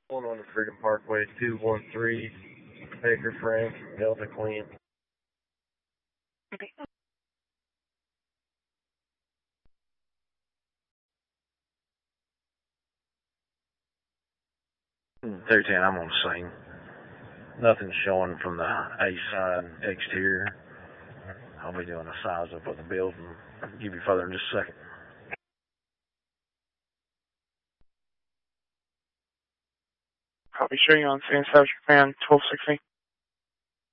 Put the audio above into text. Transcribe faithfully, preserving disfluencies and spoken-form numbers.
One on the Freedom Parkway, two one three, Baker Frank, Delta Queen. Okay. three ten, I'm on the scene. Nothing's showing from the east side exterior. I'll be doing a size up of the building. I'll give you further in just a second. Copy, sure you on scene, Sergeant Command twelve sixty.